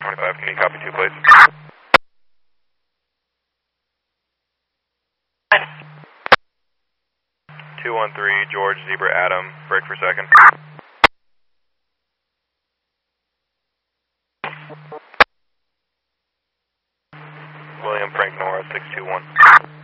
25, can you copy 2, please? 213, George, Zebra, Adam, break for second. William, Frank, Nora, 621.